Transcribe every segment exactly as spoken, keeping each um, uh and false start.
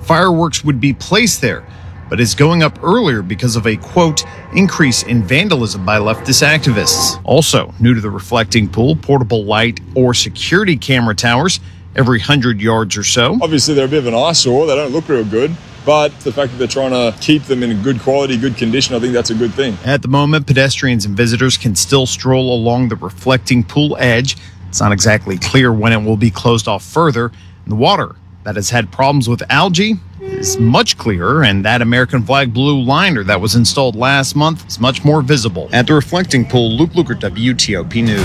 fireworks would be placed there, but is going up earlier because of a, quote, increase in vandalism by leftist activists. Also, new to the reflecting pool, portable light or security camera towers every one hundred yards or so. Obviously, they're a bit of an eyesore. They don't look real good. But the fact that they're trying to keep them in good quality, good condition, I think that's a good thing. At the moment, pedestrians and visitors can still stroll along the reflecting pool edge. It's not exactly clear when it will be closed off further. And the water that has had problems with algae is much clearer, and that American flag blue liner that was installed last month is much more visible. At the reflecting pool, Luke Luker, W T O P News.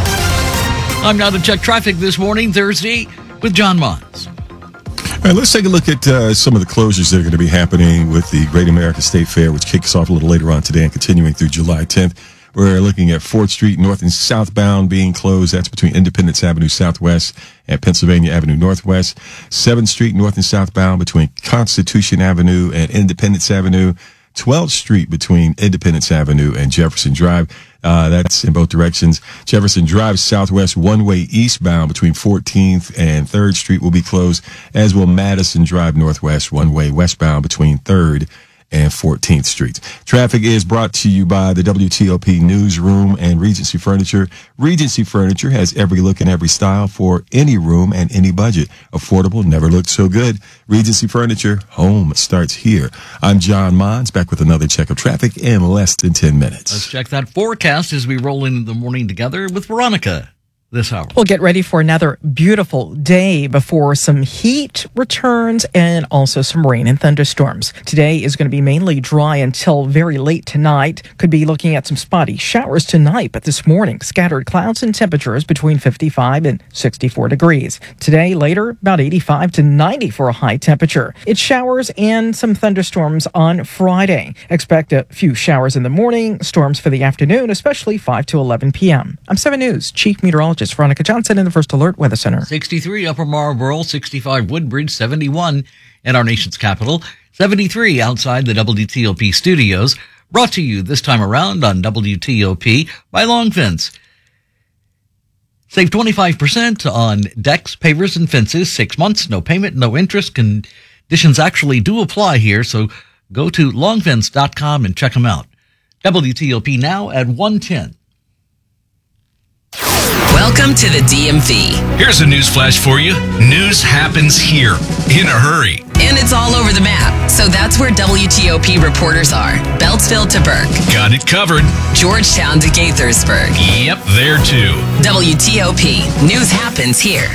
I'm now to check traffic this morning, Thursday, with John Mons. All right, let's take a look at uh, some of the closures that are going to be happening with the Great American State Fair, which kicks off a little later on today and continuing through July tenth. We're looking at fourth Street north and southbound being closed. That's between Independence Avenue Southwest and Pennsylvania Avenue Northwest. seventh Street north and southbound between Constitution Avenue and Independence Avenue. twelfth Street between Independence Avenue and Jefferson Drive. Uh, that's in both directions. Jefferson Drive Southwest one-way eastbound between fourteenth and third Street will be closed, as will Madison Drive Northwest one-way westbound between third and fourteenth Streets. Traffic is brought to you by the W T O P Newsroom and Regency Furniture. Regency Furniture has every look and every style for any room and any budget. Affordable, never looked so good. Regency Furniture, home starts here. I'm John Mons, back with another check of traffic in less than ten minutes. Let's check that forecast as we roll into the morning together with Veronica this hour. We'll get ready for another beautiful day before some heat returns and also some rain and thunderstorms. Today is going to be mainly dry until very late tonight. Could be looking at some spotty showers tonight, but this morning, scattered clouds and temperatures between fifty-five and sixty-four degrees. Today, later, about eighty-five to ninety for a high temperature. It's showers and some thunderstorms on Friday. Expect a few showers in the morning, storms for the afternoon, especially five to eleven p.m. I'm seven News Chief Meteorologist Veronica Johnson in the First Alert Weather Center. sixty-three Upper Marlboro, sixty-five Woodbridge, seventy-one in our nation's capital, seventy-three outside the W T O P studios. Brought to you this time around on W T O P by Long Fence. Save twenty-five percent on decks, pavers, and fences. Six months, no payment, no interest. Conditions actually do apply here, so go to long fence dot com and check them out. W T O P now at one ten. Welcome to the D M V. Here's a news flash for you. News happens here in a hurry. And it's all over the map. So that's where W T O P reporters are. Beltsville to Burke. Got it covered. Georgetown to Gaithersburg. Yep, there too. W T O P. News happens here.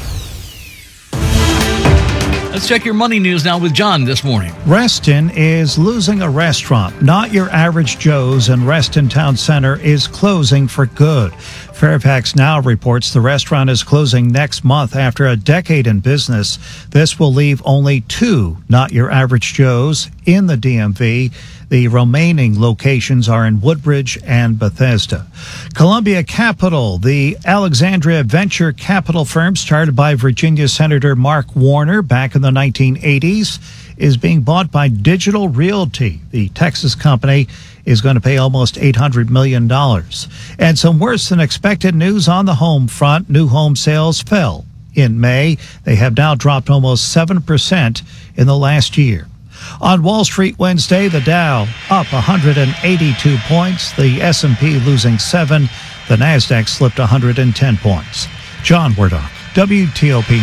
Let's check your money news now with John this morning. Reston is losing a restaurant. Not Your Average Joe's in Reston Town Center is closing for good. Fairfax Now reports the restaurant is closing next month after a decade in business. This will leave only two Not Your Average Joe's in the D M V. The remaining locations are in Woodbridge and Bethesda. Columbia Capital, the Alexandria venture capital firm started by Virginia Senator Mark Warner back in the nineteen eighties, is being bought by Digital Realty. The Texas company is going to pay almost eight hundred million dollars. And some worse than expected news on the home front. New home sales fell in May. They have now dropped almost seven percent in the last year. On Wall Street Wednesday, the Dow up one hundred eighty-two points, the S and P losing seven, the Nasdaq slipped one hundred ten points. John Wardock, W T O P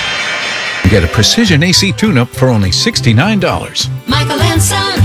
News. Get a precision A C tune-up for only sixty-nine dollars. Michael and Son.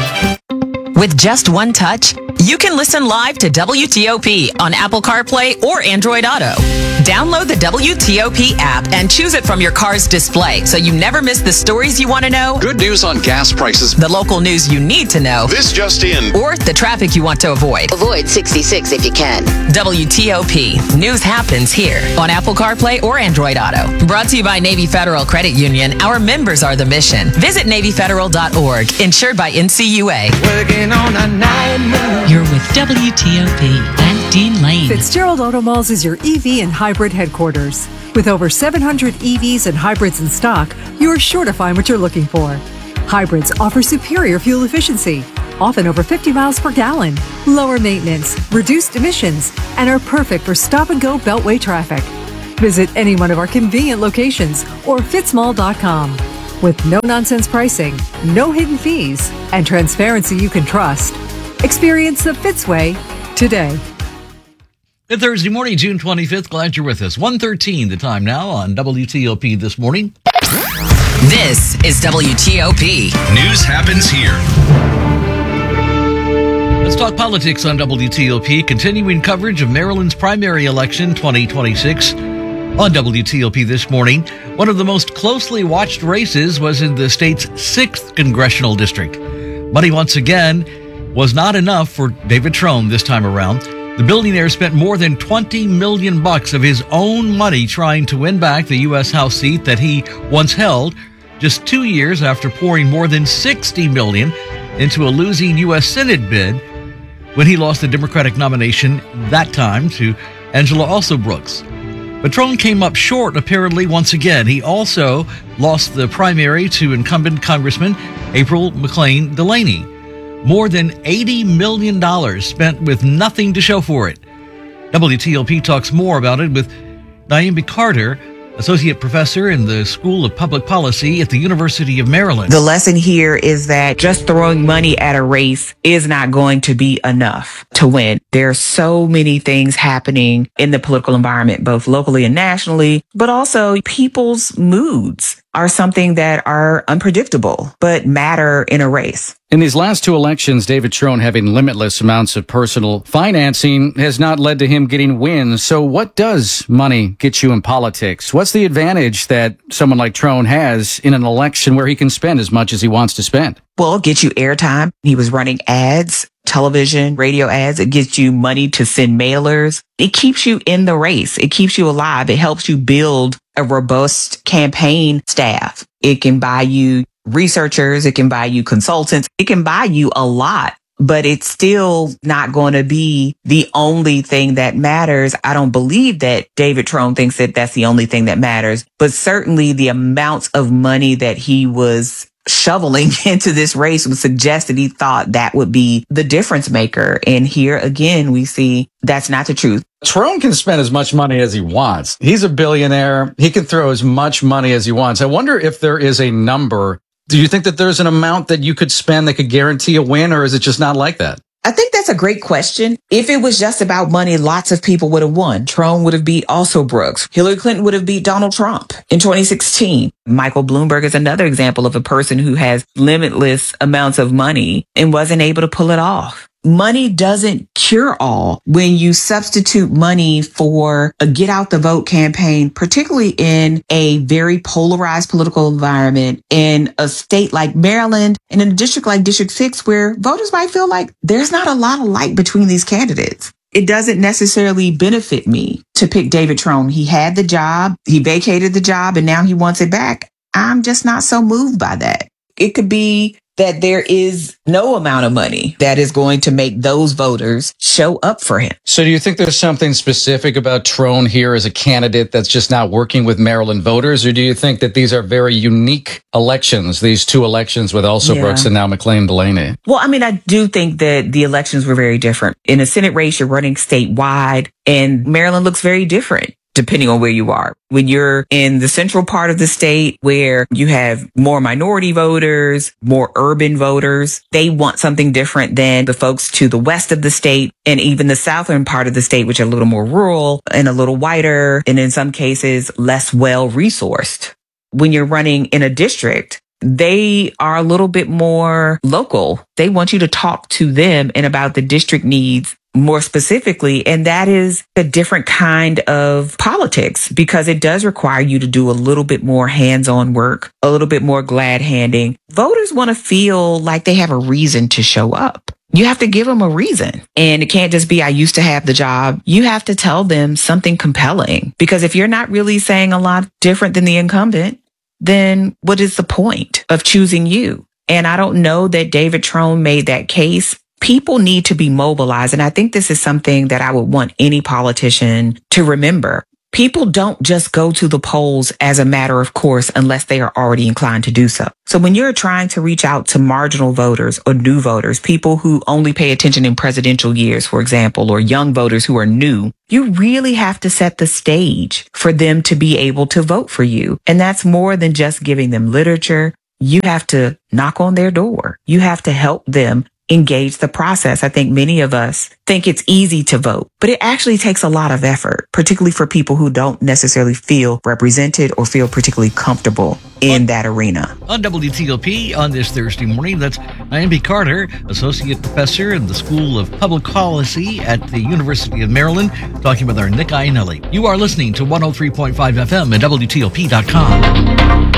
With just one touch, you can listen live to W T O P on Apple CarPlay or Android Auto. Download the W T O P app and choose it from your car's display so you never miss the stories you want to know, good news on gas prices, the local news you need to know, this just in, or the traffic you want to avoid. Avoid sixty-six if you can. W T O P. News happens here on Apple CarPlay or Android Auto. Brought to you by Navy Federal Credit Union. Our members are the mission. Visit Navy Federal dot org. Insured by N C U A. Working on a nine. You're with W T O P and Dean Lane. Fitzgerald Auto Malls is your E V and hybrid headquarters. With over seven hundred E Vs and hybrids in stock, you're sure to find what you're looking for. Hybrids offer superior fuel efficiency, often over fifty miles per gallon, lower maintenance, reduced emissions, and are perfect for stop-and-go beltway traffic. Visit any one of our convenient locations or fitz mall dot com. With no-nonsense pricing, no hidden fees, and transparency you can trust. Experience the Fitzway today. Good Thursday morning, June twenty-fifth. Glad you're with us. one thirteen the time now on W T O P This Morning. This is W T O P. News happens here. Let's talk politics on W T O P. Continuing coverage of Maryland's primary election twenty twenty-six on W T O P This Morning. One of the most closely watched races was in the state's sixth congressional district. Money once again was not enough for David Trone this time around. The billionaire spent more than twenty million bucks of his own money trying to win back the U S House seat that he once held, just two years after pouring more than sixty million into a losing U S Senate bid when he lost the Democratic nomination that time to Angela Alsobrooks. But Trone came up short, apparently, once again. He also lost the primary to incumbent Congressman April McClain Delaney. More than eighty million dollars spent with nothing to show for it. W T O P talks more about it with Naomi Carter, Associate Professor in the School of Public Policy at the University of Maryland. The lesson here is that just throwing money at a race is not going to be enough to win. There are so many things happening in the political environment, both locally and nationally, but also people's moods are something that are unpredictable, but matter in a race. In these last two elections, David Trone having limitless amounts of personal financing has not led to him getting wins. So what does money get you in politics? What's the advantage that someone like Trone has in an election where he can spend as much as he wants to spend? Well, it gets you airtime. He was running ads, television, radio ads. It gets you money to send mailers. It keeps you in the race. It keeps you alive. It helps you build a robust campaign staff. It can buy you researchers. It can buy you consultants. It can buy you a lot, but it's still not going to be the only thing that matters. I don't believe that David Trone thinks that that's the only thing that matters, but certainly the amounts of money that he was shoveling into this race would suggest that he thought that would be the difference maker. And here again, we see that's not the truth. Trone can spend as much money as he wants. He's a billionaire. He can throw as much money as he wants. I wonder if there is a number. Do you think that there's an amount that you could spend that could guarantee a win, or is it just not like that? I think that's a great question. If it was just about money, lots of people would have won. Trone would have beat Alsobrooks. Hillary Clinton would have beat Donald Trump in twenty sixteen. Michael Bloomberg is another example of a person who has limitless amounts of money and wasn't able to pull it off. Money doesn't cure all. When you substitute money for a get out the vote campaign, particularly in a very polarized political environment in a state like Maryland and in a district like District six, where voters might feel like there's not a lot of light between these candidates. It doesn't necessarily benefit me to pick David Trone. He had the job, he vacated the job, and now he wants it back. I'm just not so moved by that. It could be that there is no amount of money that is going to make those voters show up for him. So do you think there's something specific about Trone here as a candidate that's just not working with Maryland voters? Or do you think that these are very unique elections, these two elections with Alsobrooks Yeah. and now McClain Delaney? Well, I mean, I do think that the elections were very different. In a Senate race, you're running statewide, and Maryland looks very different depending on where you are. When you're in the central part of the state where you have more minority voters, more urban voters, they want something different than the folks to the west of the state and even the southern part of the state, which are a little more rural and a little whiter, and in some cases less well resourced. When you're running in a district, they are a little bit more local. They want you to talk to them and about the district needs more specifically. And that is a different kind of politics because it does require you to do a little bit more hands-on work, a little bit more glad handing. Voters want to feel like they have a reason to show up. You have to give them a reason. And it can't just be, I used to have the job. You have to tell them something compelling, because if you're not really saying a lot different than the incumbent, then what is the point of choosing you? And I don't know that David Trone made that case. People need to be mobilized. And I think this is something that I would want any politician to remember. people don't just go to the polls as a matter of course unless they are already inclined to do so. So when you're trying to reach out to marginal voters or new voters, people who only pay attention in presidential years, for example, or young voters who are new, you really have to set the stage for them to be able to vote for you. And that's more than just giving them literature. You have to knock on their door. You have to help them engage the process. I think many of us think it's easy to vote, but it actually takes a lot of effort, particularly for people who don't necessarily feel represented or feel particularly comfortable in that arena. On W T O P on this Thursday morning, that's Nyambi Carter, Associate Professor in the School of Public Policy at the University of Maryland, talking with our Nick Iannelli. You are listening to one oh three point five F M at W T O P dot com.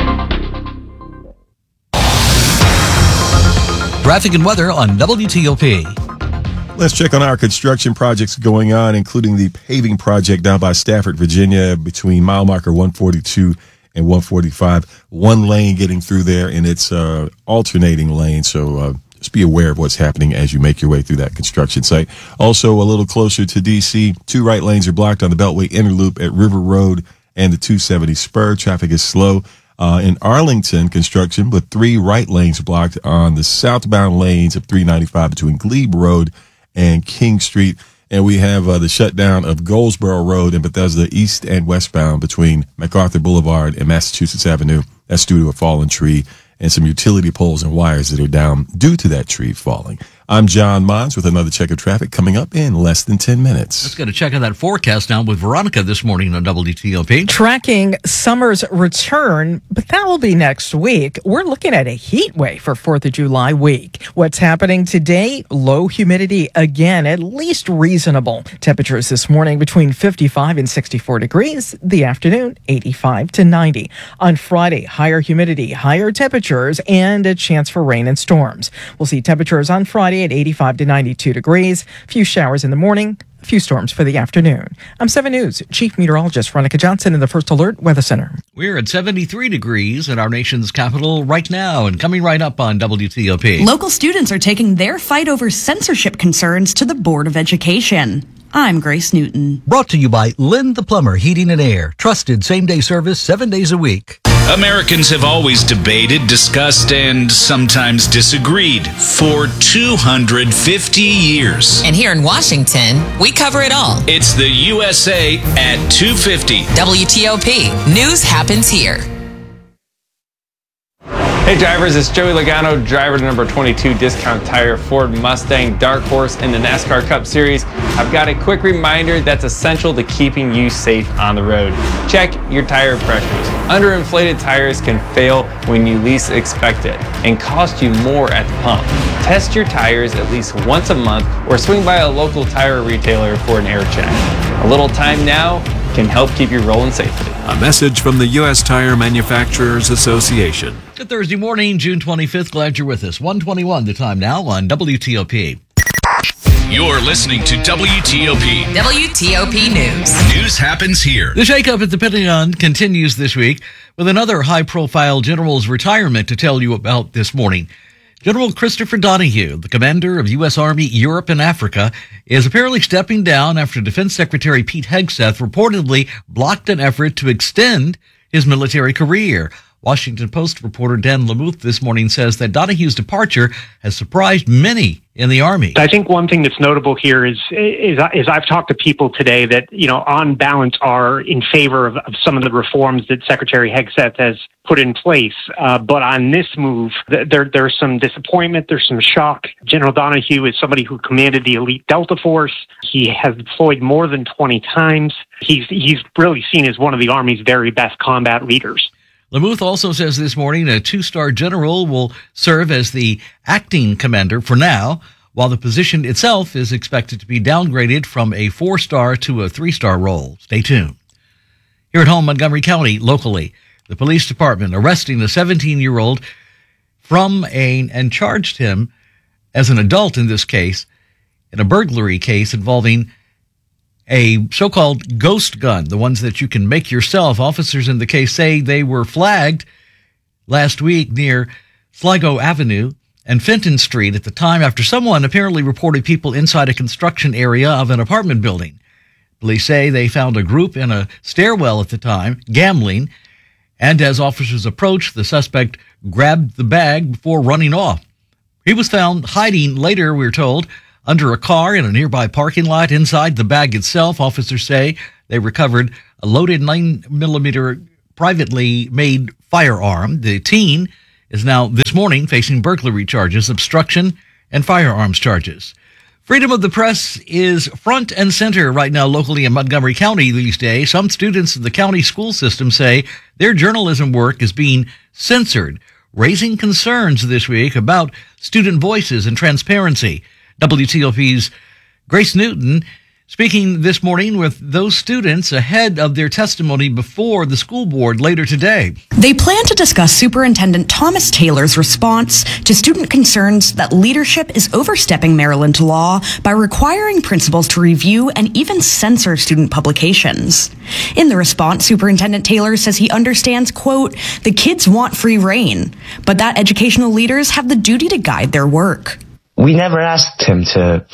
Traffic and weather on W T O P. Let's check on our construction projects going on, including the paving project down by Stafford, Virginia, between mile marker one forty-two and one forty-five. One lane getting through there, and it's uh, alternating lane, so uh, just be aware of what's happening as you make your way through that construction site. Also, a little closer to D C, two right lanes are blocked on the Beltway Interloop at River Road and the two seventy Spur. Traffic is slow. Uh, in Arlington, construction with three right lanes blocked on the southbound lanes of three ninety-five between Glebe Road and King Street. And we have uh, the shutdown of Goldsboro Road and Bethesda east and westbound between MacArthur Boulevard and Massachusetts Avenue. That's due to a fallen tree and some utility poles and wires that are down due to that tree falling. I'm John Mons with another check of traffic coming up in less than ten minutes. Let's get a check of that forecast now with Veronica this morning on W T O P. Tracking summer's return, but that will be next week. We're looking at a heat wave for fourth of July week. What's happening today? Low humidity again, at least reasonable. Temperatures this morning between fifty-five and sixty-four degrees. The afternoon, eighty-five to ninety. On Friday, higher humidity, higher temperatures, and a chance for rain and storms. We'll see temperatures on Friday at eighty-five to ninety-two degrees. A few showers in the morning, a few storms for the afternoon. I'm seven News Chief Meteorologist Veronica Johnson in the First Alert Weather Center. We're at seventy-three degrees in our nation's capital right now and coming right up on W T O P. Local students are taking their fight over censorship concerns to the Board of Education. I'm Grace Newton. Brought to you by Lynn the Plumber Heating and Air. Trusted same-day service seven days a week. Americans have always debated, discussed, and sometimes disagreed for two hundred fifty years. And here in Washington, we cover it all. It's the U S A at two fifty. W T O P. News happens here. Hey drivers, it's Joey Logano, driver to number twenty-two Discount Tire Ford Mustang Dark Horse in the NASCAR Cup Series. I've got a quick reminder that's essential to keeping you safe on the road. Check your tire pressures. Underinflated tires can fail when you least expect it and cost you more at the pump. Test your tires at least once a month or swing by a local tire retailer for an air check. A little time now can help keep you rolling safely. A message from the U S Tire Manufacturers Association. Good Thursday morning, June twenty-fifth. Glad you're with us. one twenty-one the time now on W T O P. You're listening to W T O P. W T O P News. News happens here. The shakeup at the Pentagon continues this week with another high-profile general's retirement to tell you about this morning. General Christopher Donahue, the commander of U S Army Europe and Africa, is apparently stepping down after Defense Secretary Pete Hegseth reportedly blocked an effort to extend his military career. Washington Post reporter Dan Lamuth this morning says that Donahue's departure has surprised many in the Army. I think one thing that's notable here is, is, is I've talked to people today that, you know, on balance are in favor of, of some of the reforms that Secretary Hegseth has put in place. Uh, but on this move, there, there's some disappointment. There's some shock. General Donahue is somebody who commanded the elite Delta Force. He has deployed more than twenty times. He's, he's really seen as one of the Army's very best combat leaders. Lamuth also says this morning a two-star general will serve as the acting commander for now, while the position itself is expected to be downgraded from a four-star to a three-star role. Stay tuned. Here at home, Montgomery County, locally, the police department arresting a seventeen-year-old from a, and charged him as an adult in this case, in a burglary case involving a so-called ghost gun, the ones that you can make yourself. Officers in the case say they were flagged last week near Sligo Avenue and Fenton Street at the time after someone apparently reported people inside a construction area of an apartment building. Police say they found a group in a stairwell at the time, gambling, and as officers approached, the suspect grabbed the bag before running off. He was found hiding later, we're told, under a car in a nearby parking lot. Inside the bag itself, officers say they recovered a loaded nine millimeter privately made firearm. The teen is now this morning facing burglary charges, obstruction, and firearms charges. Freedom of the press is front and center right now locally in Montgomery County these days. Some students in the county school system say their journalism work is being censored, raising concerns this week about student voices and transparency. W T O P's Grace Newton speaking this morning with those students ahead of their testimony before the school board later today. They plan to discuss Superintendent Thomas Taylor's response to student concerns that leadership is overstepping Maryland law by requiring principals to review and even censor student publications. In the response, Superintendent Taylor says he understands, quote, the kids want free reign, but that educational leaders have the duty to guide their work. We never asked him to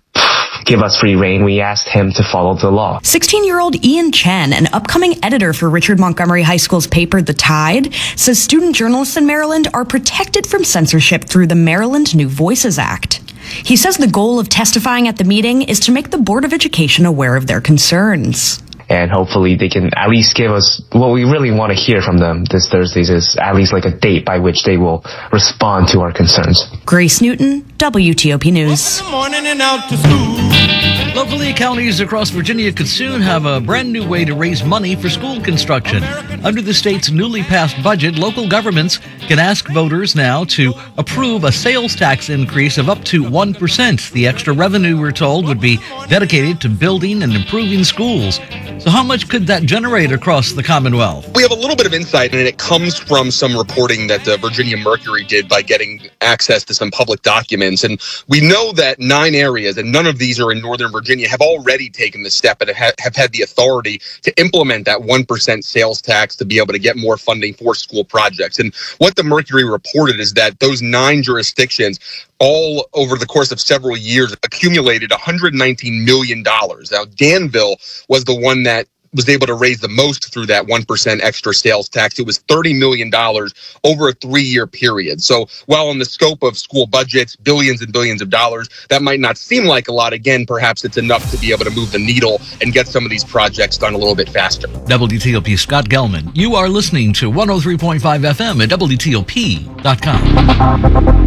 give us free reign. We asked him to follow the law. sixteen-year-old Ian Chen, an upcoming editor for Richard Montgomery High School's paper, The Tide, says student journalists in Maryland are protected from censorship through the Maryland New Voices Act. He says the goal of testifying at the meeting is to make the Board of Education aware of their concerns. And hopefully they can at least give us what we really want to hear from them this Thursday, is at least like a date by which they will respond to our concerns. Grace Newton, W T O P News. Morning and out to school. Locally, counties across Virginia could soon have a brand new way to raise money for school construction. Under the state's newly passed budget, local governments can ask voters now to approve a sales tax increase of up to one percent. The extra revenue, we're told, would be dedicated to building and improving schools. So how much could that generate across the Commonwealth? We have a little bit of insight, and it comes from some reporting that the Virginia Mercury did by getting access to some public documents. And we know that nine areas, and none of these are in Northern Virginia, have already taken the step and have had the authority to implement that one percent sales tax to be able to get more funding for school projects. And what the Mercury reported is that those nine jurisdictions all over the course of several years accumulated one hundred nineteen million dollars. Now, Danville was the one that was able to raise the most through that one percent extra sales tax. It was thirty million dollars over a three-year period. So while in the scope of school budgets, billions and billions of dollars, that might not seem like a lot. Again, perhaps it's enough to be able to move the needle and get some of these projects done a little bit faster. W T O P Scott Gelman. You are listening to one oh three point five F M at W T O P dot com.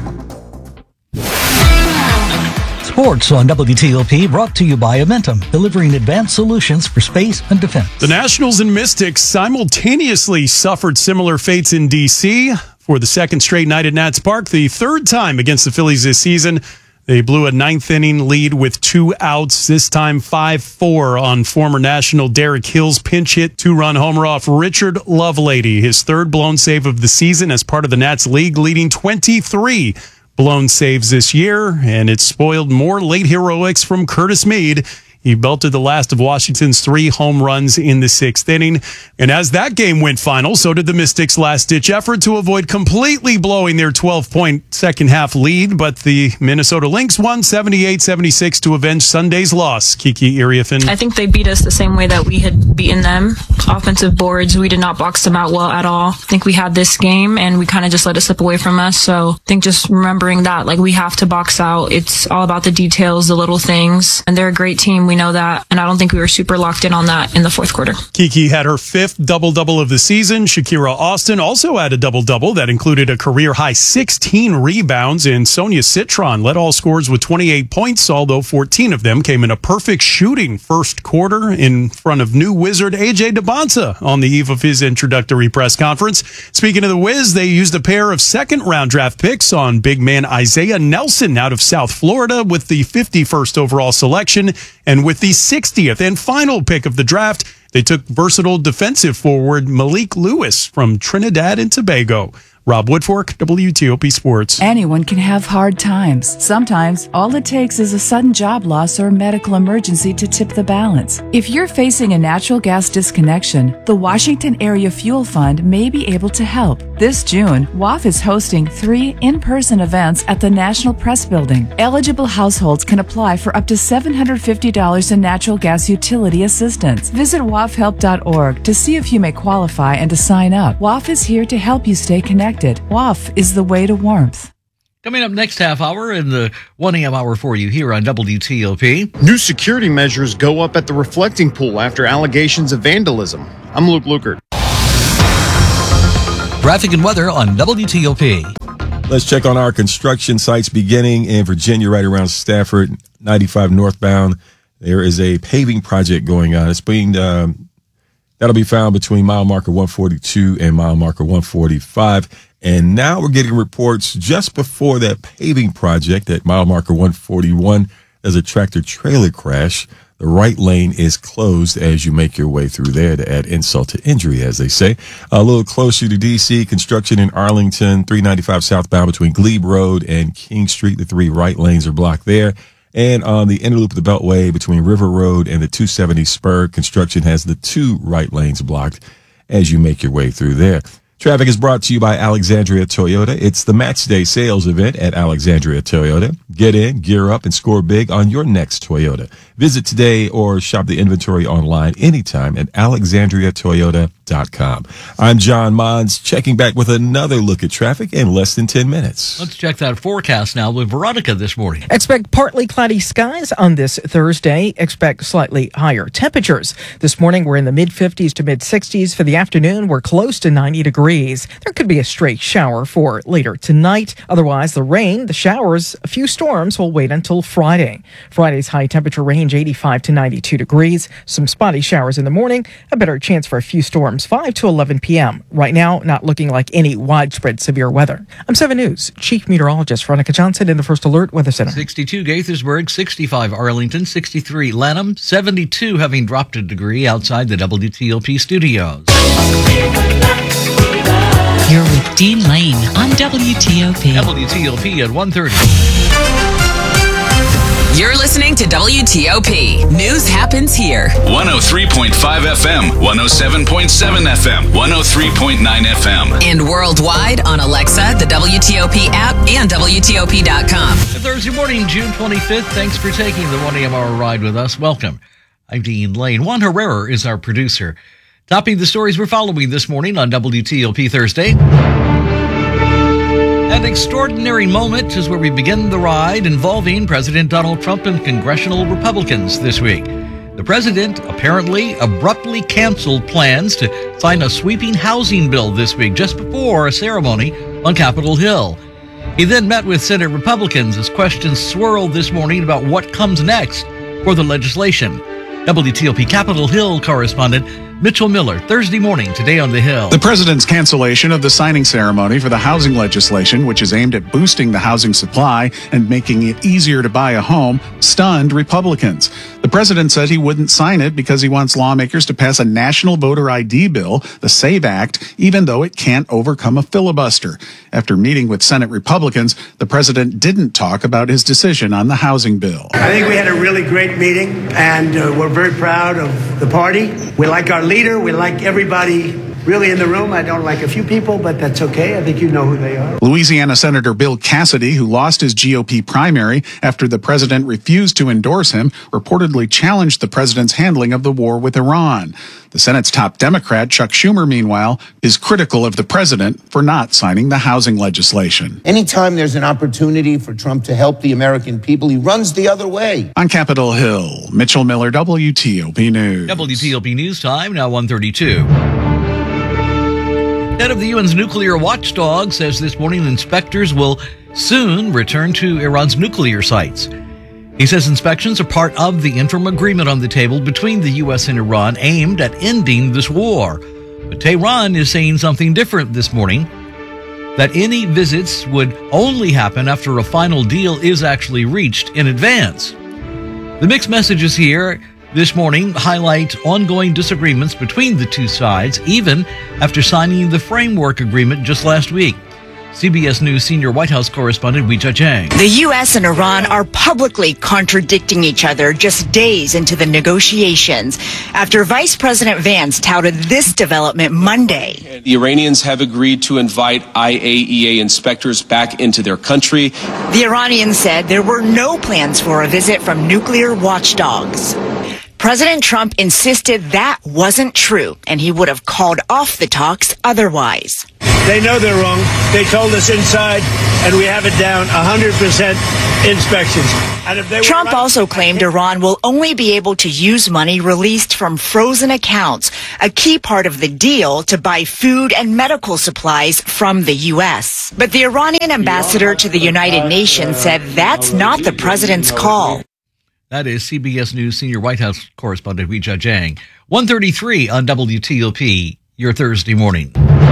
Sports on W T O P, brought to you by Amentum, delivering advanced solutions for space and defense. The Nationals and Mystics simultaneously suffered similar fates in D C for the second straight night at Nats Park, the third time against the Phillies this season. They blew a ninth inning lead with two outs, this time five four on former National Derek Hill's pinch hit two-run homer off Richard Lovelady, his third blown save of the season as part of the Nats league, leading twenty-three blown saves this year, and it spoiled more late heroics from Curtis Mead. He belted the last of Washington's three home runs in the sixth inning. And as that game went final, so did the Mystics' last-ditch effort to avoid completely blowing their twelve-point second-half lead. But the Minnesota Lynx won seventy-eight seventy-six to avenge Sunday's loss. Kiki Iriafen. I think they beat us the same way that we had beaten them. Offensive boards, we did not box them out well at all. I think we had this game, and we kind of just let it slip away from us. So I think just remembering that, like, we have to box out. It's all about the details, the little things. And they're a great team. We know that, and I don't think we were super locked in on that in the fourth quarter. Kiki had her fifth double-double of the season. Shakira Austin also had a double-double that included a career-high sixteen rebounds, and Sonia Citron led all scorers with twenty-eight points, although fourteen of them came in a perfect shooting first quarter in front of new Wizard A J DeBonta on the eve of his introductory press conference. Speaking of the Wiz, they used a pair of second-round draft picks on big man Isaiah Nelson out of South Florida with the fifty-first overall selection, and with the sixtieth and final pick of the draft, they took versatile defensive forward Malik Lewis from Trinidad and Tobago. Rob Woodfork, W T O P Sports. Anyone can have hard times. Sometimes, all it takes is a sudden job loss or medical emergency to tip the balance. If you're facing a natural gas disconnection, the Washington Area Fuel Fund may be able to help. This June, W A F is hosting three in-person events at the National Press Building. Eligible households can apply for up to seven hundred fifty dollars in natural gas utility assistance. Visit W A F help dot org to see if you may qualify and to sign up. W A F is here to help you stay connected. W A F is the way to warmth. Coming up next half hour in the one a.m. hour for you here on W T O P. New security measures go up at the reflecting pool after allegations of vandalism. I'm Luke Lukert. Traffic and weather on W T O P. Let's check on our construction sites beginning in Virginia, right around Stafford, ninety-five northbound. There is a paving project going on. It's being, um, that'll be found between mile marker one forty-two and mile marker one forty-five. And now we're getting reports just before that paving project at mile marker one forty-one. There's a tractor trailer crash. The right lane is closed as you make your way through there to add insult to injury, as they say. A little closer to D C, construction in Arlington, three ninety-five southbound between Glebe Road and King Street. The three right lanes are blocked there. And on the inner loop of the Beltway between River Road and the two seventy spur, construction has the two right lanes blocked as you make your way through there. Traffic is brought to you by Alexandria Toyota. It's the Match Day sales event at Alexandria Toyota. Get in, gear up, and score big on your next Toyota. Visit today or shop the inventory online anytime at alexandria toyota dot com. I'm John Mons, checking back with another look at traffic in less than ten minutes. Let's check that forecast now with Veronica this morning. Expect partly cloudy skies on this Thursday. Expect slightly higher temperatures. This morning, we're in the mid-fifties to mid-sixties. For the afternoon, we're close to ninety degrees. There could be a stray shower for later tonight. Otherwise, the rain, the showers, a few storms will wait until Friday. Friday's high temperature range eighty-five to ninety-two degrees. Some spotty showers in the morning. A better chance for a few storms five to eleven p.m. Right now, not looking like any widespread severe weather. I'm seven News Chief Meteorologist Veronica Johnson in the First Alert Weather Center. sixty-two Gaithersburg, sixty-five Arlington, sixty-three Lanham, seventy-two having dropped a degree outside the W T O P studios. You're with Dean Lane on W T O P. W T O P at one thirty. You're listening to W T O P. News happens here. one oh three point five F M, one oh seven point seven F M, one oh three point nine F M. And worldwide on Alexa, the W T O P app, and W T O P dot com. Thursday morning, June twenty-fifth. Thanks for taking the one a.m. hour ride with us. Welcome. I'm Dean Lane. Juan Herrera is our producer. Topping the stories we're following this morning on W T O P Thursday. An extraordinary moment is where we begin the ride involving President Donald Trump and congressional Republicans this week. The president apparently abruptly canceled plans to sign a sweeping housing bill this week just before a ceremony on Capitol Hill. He then met with Senate Republicans as questions swirled this morning about what comes next for the legislation. W T O P Capitol Hill correspondent Mitchell Miller, Thursday morning, today on the Hill. The president's cancellation of the signing ceremony for the housing legislation, which is aimed at boosting the housing supply and making it easier to buy a home, stunned Republicans. The president said he wouldn't sign it because he wants lawmakers to pass a national voter I D bill, the SAVE Act, even though it can't overcome a filibuster. After meeting with Senate Republicans, the president didn't talk about his decision on the housing bill. I think we had a really great meeting, and uh, we're very proud of the party. We like our leader. We like everybody really in the room. I don't like a few people, but that's okay. I think you know who they are. Louisiana Senator Bill Cassidy, who lost his G O P primary after the president refused to endorse him, reportedly challenged the president's handling of the war with Iran. The Senate's top Democrat, Chuck Schumer, meanwhile, is critical of the president for not signing the housing legislation. Anytime there's an opportunity for Trump to help the American people, he runs the other way. On Capitol Hill, Mitchell Miller, W T O P News. W T O P News Time, now one thirty-two. Head of the U N's nuclear watchdog says this morning inspectors will soon return to Iran's nuclear sites. He says inspections are part of the interim agreement on the table between the U S and Iran aimed at ending this war. But Tehran is saying something different this morning, that any visits would only happen after a final deal is actually reached in advance. The mixed messages here this morning highlight ongoing disagreements between the two sides, even after signing the framework agreement just last week. C B S News senior White House correspondent Weijia Jiang. The U S and Iran are publicly contradicting each other just days into the negotiations after Vice President Vance touted this development Monday. The Iranians have agreed to invite I A E A inspectors back into their country. The Iranians said there were no plans for a visit from nuclear watchdogs. President Trump insisted that wasn't true, and he would have called off the talks otherwise. They know they're wrong. They told us inside, and we have it down one hundred percent inspections. And if they Trump were right, also claimed Iran will only be able to use money released from frozen accounts, a key part of the deal to buy food and medical supplies from the U S. But the Iranian ambassador to the United Nations said that's not the president's call. That is C B S News senior White House correspondent Weijia Jiang. one thirty-three on W T O P, your Thursday morning.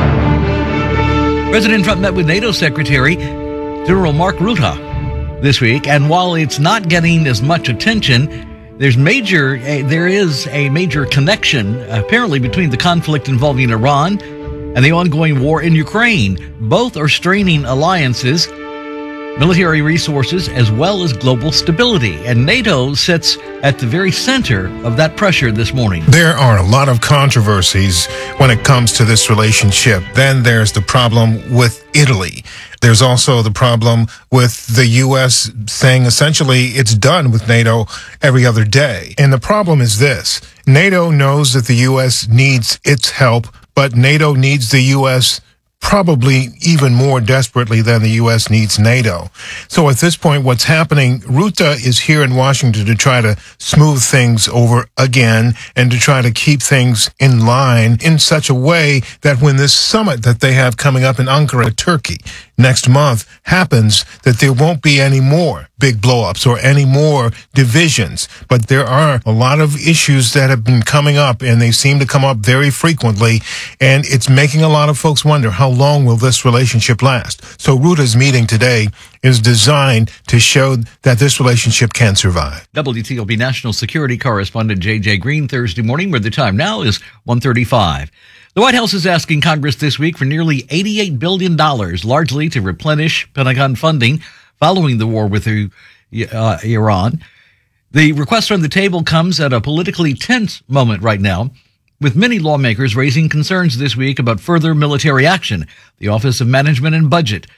President Trump met with NATO Secretary General Mark Rutte this week, and while it's not getting as much attention, there's major uh, there is a major connection apparently between the conflict involving Iran and the ongoing war in Ukraine. Both are straining alliances, military resources, as well as global stability. And NATO sits at the very center of that pressure this morning. There are a lot of controversies when it comes to this relationship. Then there's the problem with Italy. There's also the problem with the U S saying essentially it's done with NATO every other day. And the problem is this. NATO knows that the U S needs its help, but NATO needs the U S probably even more desperately than the U S needs NATO. So at this point, what's happening, Rutte is here in Washington to try to smooth things over again and to try to keep things in line in such a way that when this summit that they have coming up in Ankara, Turkey, next month happens, that there won't be any more big blowups or any more divisions. But there are a lot of issues that have been coming up, and they seem to come up very frequently, and it's making a lot of folks wonder, how long will this relationship last? So Rutte's meeting today is designed to show that this relationship can survive. W T O P National Security Correspondent J J Green, Thursday morning, where the time now is one thirty-five. The White House is asking Congress this week for nearly eighty-eight billion dollars, largely to replenish Pentagon funding following the war with uh, Iran. The request on the table comes at a politically tense moment right now, with many lawmakers raising concerns this week about further military action. The Office of Management and Budget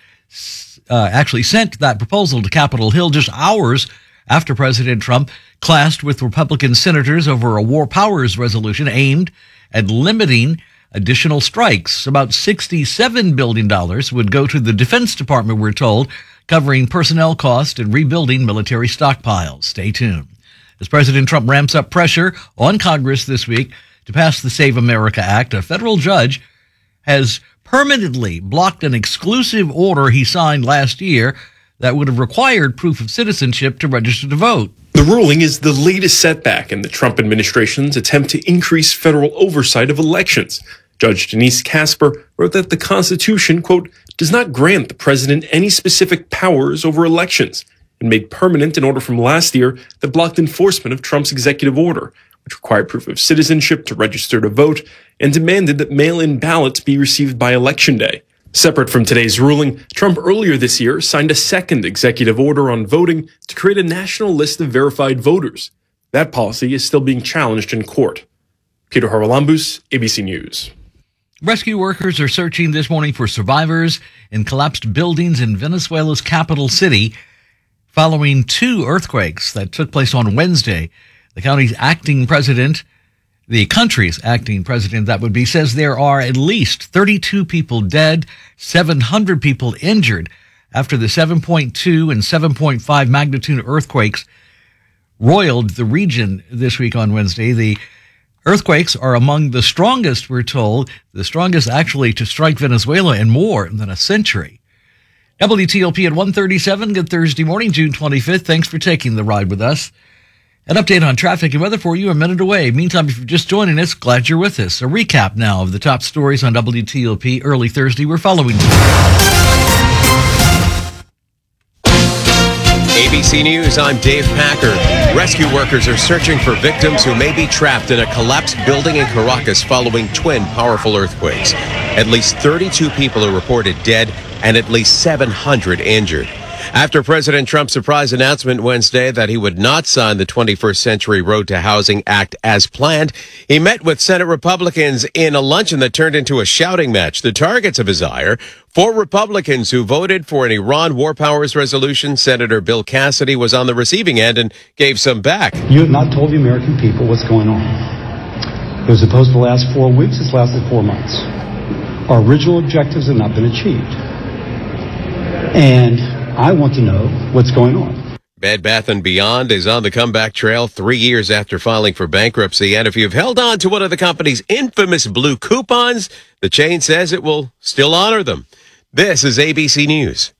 uh, actually sent that proposal to Capitol Hill just hours after President Trump clashed with Republican senators over a war powers resolution aimed at limiting additional strikes. About sixty-seven billion dollars would go to the Defense Department, we're told, covering personnel costs and rebuilding military stockpiles. Stay tuned. As President Trump ramps up pressure on Congress this week to pass the Save America Act, a federal judge has permanently blocked an exclusive order he signed last year that would have required proof of citizenship to register to vote. The ruling is the latest setback in the Trump administration's attempt to increase federal oversight of elections. Judge Denise Casper wrote that the Constitution, quote, does not grant the president any specific powers over elections, and made permanent an order from last year that blocked enforcement of Trump's executive order, which required proof of citizenship to register to vote and demanded that mail-in ballots be received by Election Day. Separate from today's ruling, Trump earlier this year signed a second executive order on voting to create a national list of verified voters. That policy is still being challenged in court. Peter Haralambous, A B C News. Rescue workers are searching this morning for survivors in collapsed buildings in Venezuela's capital city following two earthquakes that took place on Wednesday. The county's acting president, the country's acting president, that would be, says there are at least thirty-two people dead, seven hundred people injured after the seven point two and seven point five magnitude earthquakes roiled the region this week on Wednesday. The earthquakes are among the strongest, we're told, the strongest actually to strike Venezuela in more than a century. W T O P at one thirty-seven, good Thursday morning, June twenty-fifth. Thanks for taking the ride with us. An update on traffic and weather for you a minute away. Meantime, if you're just joining us, glad you're with us. A recap now of the top stories on W T O P early Thursday. We're following A B C News, I'm Dave Packer. Rescue workers are searching for victims who may be trapped in a collapsed building in Caracas following twin powerful earthquakes. At least thirty-two people are reported dead, and at least seven hundred injured. After President Trump's surprise announcement Wednesday that he would not sign the twenty-first Century Road to Housing Act as planned, he met with Senate Republicans in a luncheon that turned into a shouting match. The targets of his ire, four Republicans who voted for an Iran war powers resolution. Senator Bill Cassidy was on the receiving end and gave some back. You have not told the American people what's going on. It was supposed to last four weeks. It's lasted four months. Our original objectives have not been achieved. And I want to know what's going on. Bed Bath and Beyond is on the comeback trail three years after filing for bankruptcy. And if you've held on to one of the company's infamous blue coupons, the chain says it will still honor them. This is A B C News.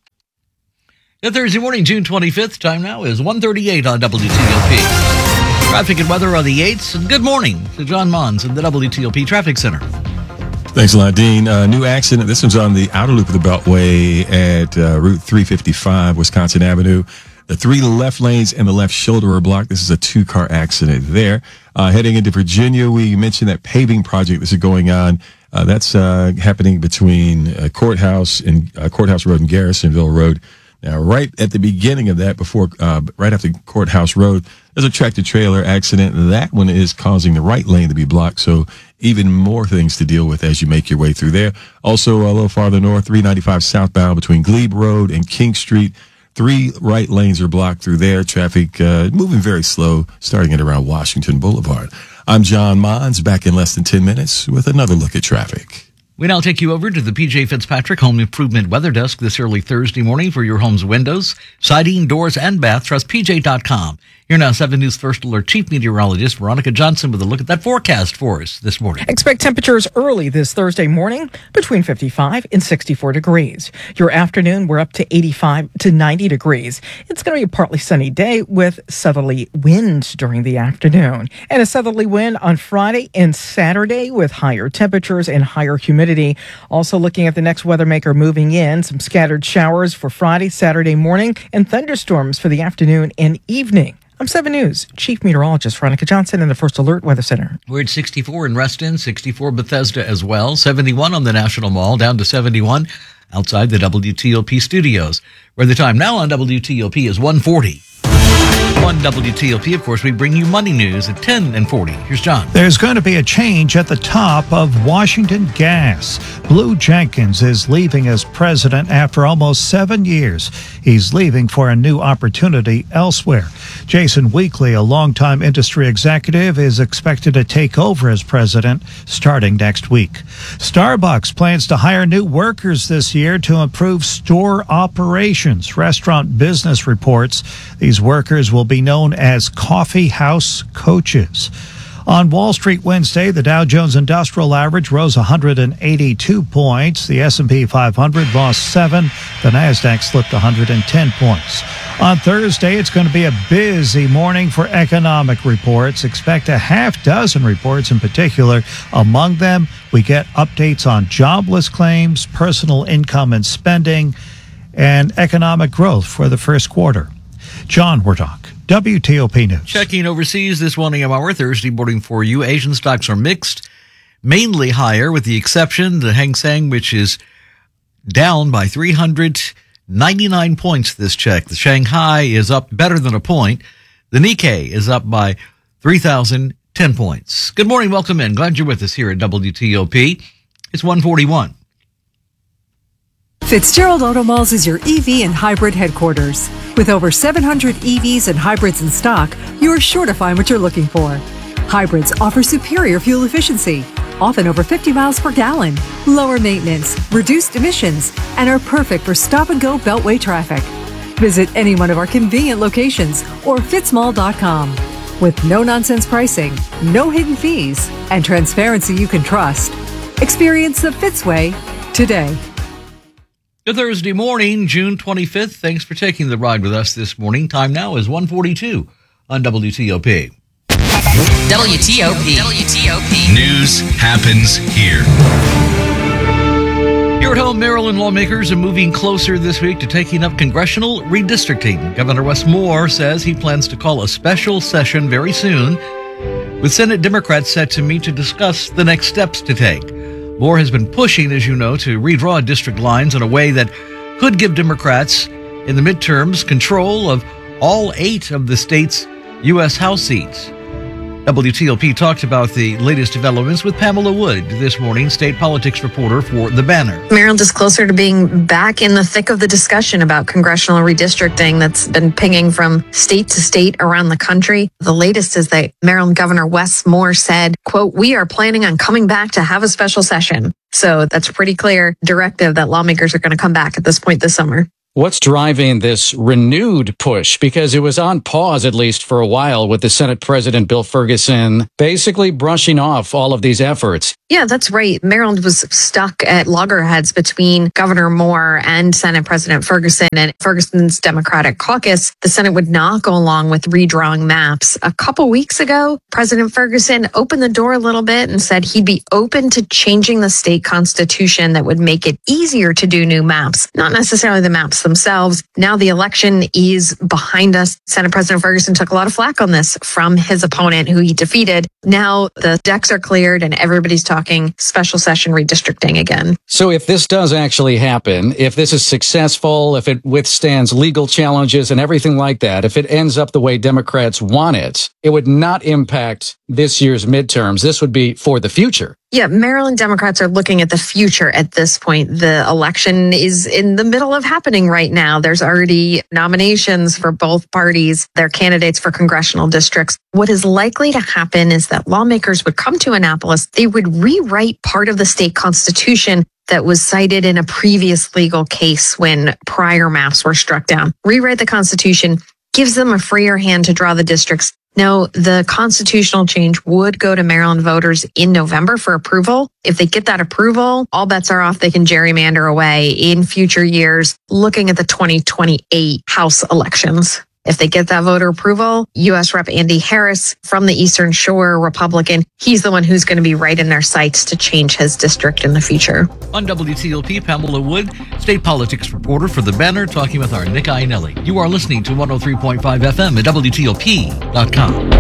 Good Thursday morning, June twenty-fifth. Time now is one thirty-eight on W T O P. Traffic and weather are the eights. And good morning to John Mons in the W T O P Traffic Center. Thanks a lot, Dean. Uh, new accident. This one's on the outer loop of the Beltway at uh, Route three fifty-five, Wisconsin Avenue. The three left lanes and the left shoulder are blocked. This is a two-car accident there. Uh, heading into Virginia, we mentioned that paving project that's going on. Uh, that's uh, happening between uh, Courthouse and uh, Courthouse Road and Garrisonville Road. Now, right at the beginning of that, before uh, right after Courthouse Road, there's a tractor-trailer accident. That one is causing the right lane to be blocked, so even more things to deal with as you make your way through there. Also, a little farther north, three ninety-five southbound between Glebe Road and King Street. Three right lanes are blocked through there. Traffic uh, moving very slow, starting at around Washington Boulevard. I'm John Mons, back in less than ten minutes with another look at traffic. We now take you over to the P J Fitzpatrick Home Improvement Weather Desk this early Thursday morning for your home's windows, siding, doors, and bath. Trust P J dot com. Here now, seven News First Alert Chief Meteorologist Veronica Johnson with a look at that forecast for us this morning. Expect temperatures early this Thursday morning between fifty-five and sixty-four degrees. Your afternoon, we're up to eighty-five to ninety degrees. It's going to be a partly sunny day with southerly winds during the afternoon. And a southerly wind on Friday and Saturday with higher temperatures and higher humidity. Also looking at the next weather maker moving in, some scattered showers for Friday, Saturday morning, and thunderstorms for the afternoon and evening. I'm seven News Chief Meteorologist Veronica Johnson in the First Alert Weather Center. We're at sixty-four in Reston, sixty-four Bethesda as well, seventy-one on the National Mall, down to seventy-one outside the W T O P studios, where the time now on W T O P is one forty. On W T O P, of course, we bring you money news at ten and forty. Here's John. There's going to be a change at the top of Washington Gas. Blue Jenkins is leaving as president after almost seven years. He's leaving for a new opportunity elsewhere. Jason Weekly, a longtime industry executive, is expected to take over as president starting next week. Starbucks plans to hire new workers this year to improve store operations. Restaurant Business reports these workers will be known as coffee house coaches. On Wall Street Wednesday, the Dow Jones Industrial Average rose one hundred eighty-two points. The S and P five hundred lost seven. The Nasdaq slipped one hundred ten points. On Thursday, it's going to be a busy morning for economic reports. Expect a half dozen reports in particular. Among them, we get updates on jobless claims, personal income and spending, and economic growth for the first quarter. John Wardock, W T O P News. Checking overseas this one a.m. hour, Thursday morning for you. Asian stocks are mixed, mainly higher, with the exception the Hang Seng, which is down by three hundred ninety-nine points this check. The Shanghai is up better than a point. The Nikkei is up by three thousand ten points. Good morning. Welcome in. Glad you're with us here at W T O P. It's one forty-one. Fitzgerald Auto Malls is your E V and hybrid headquarters. With over seven hundred E Vs and hybrids in stock, you're sure to find what you're looking for. Hybrids offer superior fuel efficiency, often over fifty miles per gallon, lower maintenance, reduced emissions, and are perfect for stop-and-go beltway traffic. Visit any one of our convenient locations or fitzmall dot com. With no-nonsense pricing, no hidden fees, and transparency you can trust. Experience the Fitzway today. Good Thursday morning, June twenty-fifth. Thanks for taking the ride with us this morning. Time now is one forty-two on W T O P. W T O P. W T O P. News happens here. Here at home, Maryland lawmakers are moving closer this week to taking up congressional redistricting. Governor Wes Moore says he plans to call a special session very soon, with Senate Democrats set to meet to discuss the next steps to take. Moore has been pushing, as you know, to redraw district lines in a way that could give Democrats in the midterms control of all eight of the state's U S House seats. W T O P talked about the latest developments with Pamela Wood this morning, state politics reporter for The Banner. Maryland is closer to being back in the thick of the discussion about congressional redistricting that's been pinging from state to state around the country. The latest is that Maryland Governor Wes Moore said, quote, "We are planning on coming back to have a special session." So that's a pretty clear directive that lawmakers are going to come back at this point this summer. What's driving this renewed push? Because it was on pause, at least for a while, with the Senate President Bill Ferguson basically brushing off all of these efforts. Yeah, that's right. Maryland was stuck at loggerheads between Governor Moore and Senate President Ferguson and Ferguson's Democratic caucus. The Senate would not go along with redrawing maps. A couple weeks ago, President Ferguson opened the door a little bit and said he'd be open to changing the state constitution that would make it easier to do new maps, not necessarily the maps themselves. Now the election is behind us. Senate President Ferguson took a lot of flack on this from his opponent who he defeated. Now the decks are cleared and everybody's talking special session redistricting again. So if this does actually happen, if this is successful, if it withstands legal challenges and everything like that, if it ends up the way Democrats want it, it would not impact this year's midterms. This would be for the future. Yeah, Maryland Democrats are looking at the future at this point. The election is in the middle of happening right now. There's already nominations for both parties, their candidates for congressional districts. What is likely to happen is that lawmakers would come to Annapolis. They would rewrite part of the state constitution that was cited in a previous legal case when prior maps were struck down. Rewrite the Constitution, gives them a freer hand to draw the districts. Now, the constitutional change would go to Maryland voters in November for approval. If they get that approval, all bets are off. They can gerrymander away in future years, looking at the twenty twenty-eight House elections. If they get that voter approval, U S Rep Andy Harris from the Eastern Shore, Republican, he's the one who's going to be right in their sights to change his district in the future. On W T O P, Pamela Wood, state politics reporter for The Banner, talking with our Nick Iannelli. You are listening to one oh three point five F M at W T O P dot com.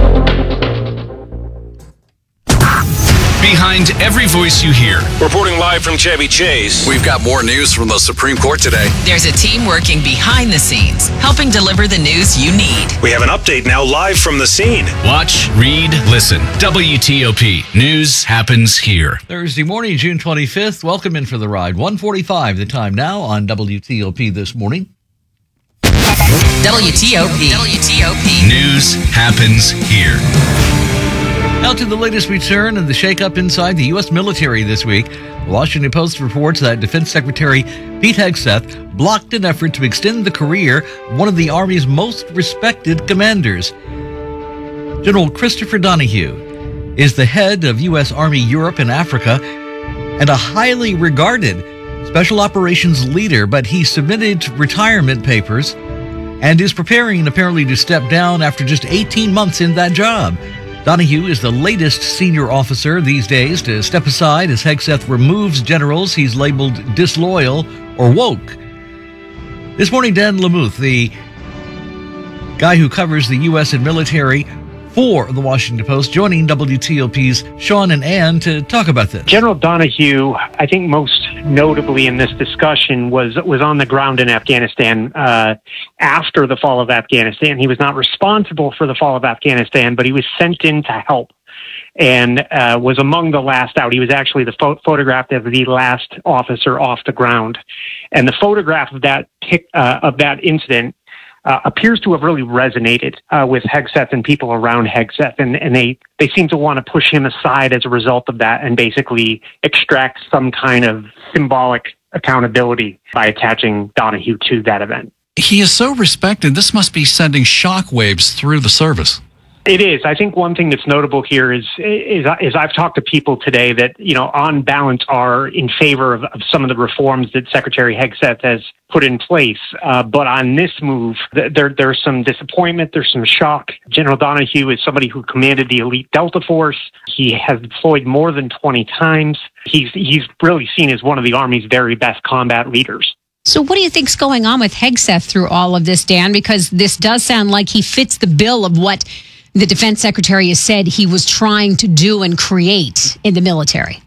Behind every voice you hear. Reporting live from Chevy Chase. We've got more news from the Supreme Court today. There's a team working behind the scenes, helping deliver the news you need. We have an update now live from the scene. Watch, read, listen. W T O P. News happens here. Thursday morning, June twenty-fifth. Welcome in for the ride. one forty-five the time now on W T O P this morning. W T O P. W T O P. News happens here. Now to the latest return and the shakeup inside the U S military this week. The Washington Post reports that Defense Secretary Pete Hegseth blocked an effort to extend the career of one of the Army's most respected commanders. General Christopher Donahue is the head of U S Army Europe and Africa and a highly regarded special operations leader, but he submitted retirement papers and is preparing apparently to step down after just eighteen months in that job. Donahue is the latest senior officer these days to step aside as Hegseth removes generals he's labeled disloyal or woke. This morning, Dan Lamuth, the guy who covers the U S and military for the Washington Post, joining W T O P's Sean and Ann to talk about this. General Donahue, I think most notably in this discussion, was was on the ground in Afghanistan uh, after the fall of Afghanistan. He was not responsible for the fall of Afghanistan, but he was sent in to help and uh, was among the last out. He was actually the pho- photographed as the last officer off the ground. And the photograph of that pic, uh, of that incident Uh, appears to have really resonated uh, with Hegseth and people around Hegseth, and, and they, they seem to want to push him aside as a result of that and basically extract some kind of symbolic accountability by attaching Donahue to that event. He is so respected, this must be sending shockwaves through the service. It is. I think one thing that's notable here is, is, is I've talked to people today that, you know, on balance are in favor of, of some of the reforms that Secretary Hegseth has put in place. Uh, but on this move, there, there's some disappointment. There's some shock. General Donahue is somebody who commanded the elite Delta Force. He has deployed more than twenty times. He's, he's really seen as one of the Army's very best combat leaders. So what do you think's going on with Hegseth through all of this, Dan? Because this does sound like he fits the bill of what the defense secretary has said he was trying to do and create in the military.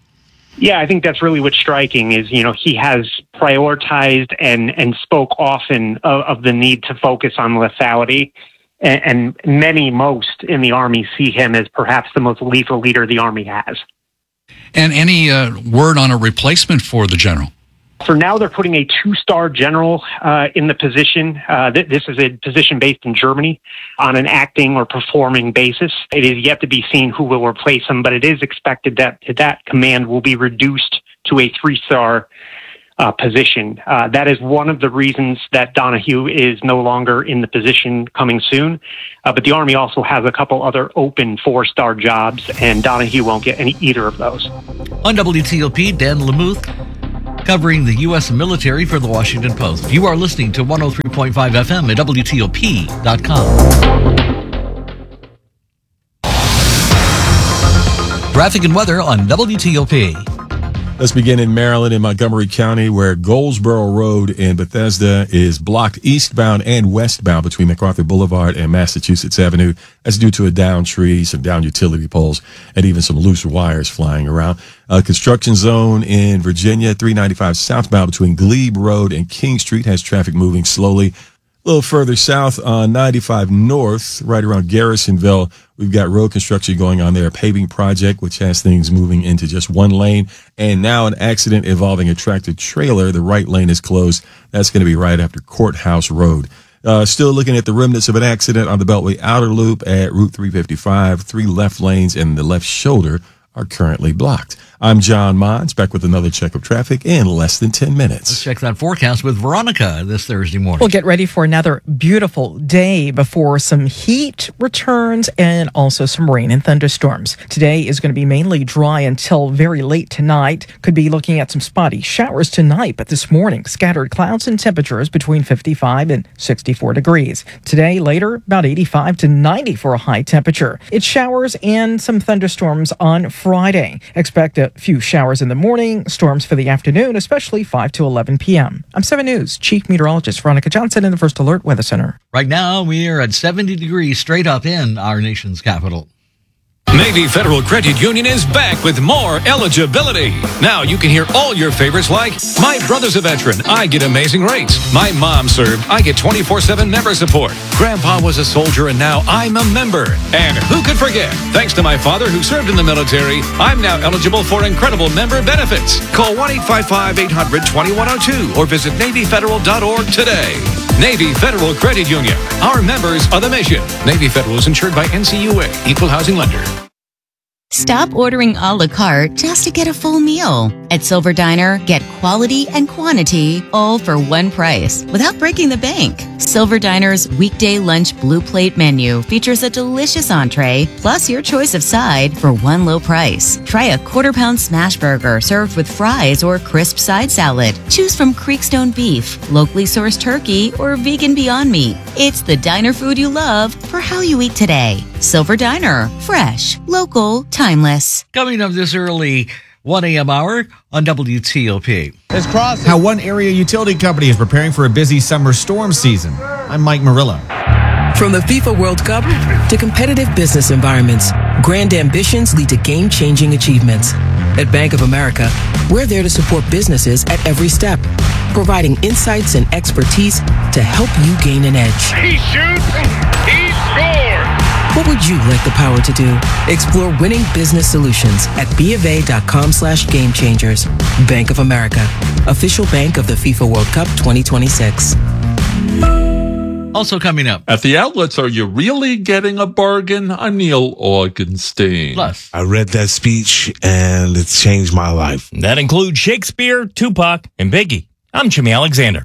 Yeah, I think that's really what's striking is, you know, he has prioritized and, and spoke often of, of the need to focus on lethality. And, and many, most in the Army see him as perhaps the most lethal leader the Army has. And any uh, word on a replacement for the general? For now, they're putting a two-star general uh, in the position. Uh, th- this is a position based in Germany on an acting or performing basis. It is yet to be seen who will replace him, but it is expected that that command will be reduced to a three-star uh, position. Uh, that is one of the reasons that Donahue is no longer in the position coming soon. Uh, but the Army also has a couple other open four-star jobs, and Donahue won't get any either of those. On W T O P, Dan Lamuth, covering the U S military for the Washington Post. You are listening to one oh three point five F M at W T O P dot com. Traffic and weather on W T O P. Let's begin in Maryland in Montgomery County, where Goldsboro Road in Bethesda is blocked eastbound and westbound between MacArthur Boulevard and Massachusetts Avenue. That's due to a downed tree, some downed utility poles, and even some loose wires flying around. A construction zone in Virginia, three ninety-five southbound between Glebe Road and King Street has traffic moving slowly. A little further south on ninety-five North, right around Garrisonville, we've got road construction going on there, a paving project, which has things moving into just one lane. And now an accident involving a tractor trailer. The right lane is closed. That's going to be right after Courthouse Road. Uh, still looking at the remnants of an accident on the Beltway Outer Loop at Route three fifty-five. Three left lanes and the left shoulder are currently blocked. I'm John Mons, back with another check of traffic in less than ten minutes. Let's check that forecast with Veronica this Thursday morning. We'll get ready for another beautiful day before some heat returns and also some rain and thunderstorms. Today is going to be mainly dry until very late tonight. Could be looking at some spotty showers tonight, but this morning, scattered clouds and temperatures between fifty-five and sixty-four degrees. Today, later, about eighty-five to ninety for a high temperature. It's showers and some thunderstorms on Friday. Expect a few showers in the morning, storms for the afternoon, especially five to eleven p.m. I'm seven News Chief Meteorologist Veronica Johnson in the First Alert Weather Center. Right now, we are at seventy degrees straight up in our nation's capital. Navy Federal Credit Union is back with more eligibility. Now you can hear all your favorites like, my brother's a veteran, I get amazing rates. My mom served, I get twenty-four seven member support. Grandpa was a soldier and now I'm a member. And who could forget, thanks to my father who served in the military, I'm now eligible for incredible member benefits. Call one eight five five, eight hundred, twenty-one oh two or visit Navy Federal dot org today. Navy Federal Credit Union. Our members are the mission. Navy Federal is insured by N C U A, Equal Housing Lender. Stop ordering a la carte just to get a full meal. At Silver Diner, get quality and quantity all for one price without breaking the bank. Silver Diner's weekday lunch blue plate menu features a delicious entree plus your choice of side for one low price. Try a quarter pound smash burger served with fries or crisp side salad. Choose from Creekstone beef, locally sourced turkey, or vegan Beyond Meat. It's the diner food you love for how you eat today. Silver Diner, fresh, local, timeless. Coming up this early one a.m. hour on W T O P. It's Cross. How one area utility company is preparing for a busy summer storm season. I'm Mike Murillo. From the FIFA World Cup to competitive business environments, grand ambitions lead to game-changing achievements. At Bank of America, we're there to support businesses at every step, providing insights and expertise to help you gain an edge. He shoots, he scores! What would you like the power to do? Explore winning business solutions at bofa.com slash game changers. Bank of America, official bank of the FIFA World Cup twenty twenty-six. Also coming up. At the outlets, are you really getting a bargain? I'm Neil Augenstein. Plus. I read that speech and it's changed my life. That includes Shakespeare, Tupac, and Biggie. I'm Jimmy Alexander.